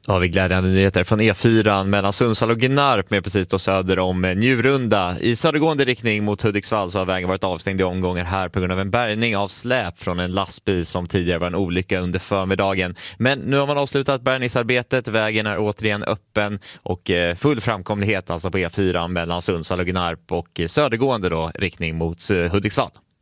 Ja, vi glädjande nyheter från E4 mellan Sundsvall och Gnarp med precis då söder om Njurunda. I södergående riktning mot Hudiksvall så har vägen varit avstängd i omgångar här på grund av en bärgning av släp från en lastbil som tidigare var en olycka under förmiddagen. Men nu har man avslutat bärgningsarbetet, vägen är återigen öppen och full framkomlighet alltså på E4 mellan Sundsvall och Gnarp och södergående då riktning mot Hudiksvall.